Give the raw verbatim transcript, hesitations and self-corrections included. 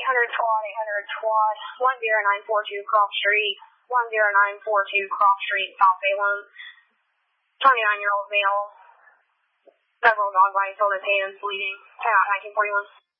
eight hundred squad, eight hundred squad, one zero nine four two Croft Street, one zero nine four two Croft Street, South Salem. twenty-nine-year-old male, several dog bites on his hands, bleeding. ten out nineteen forty-one.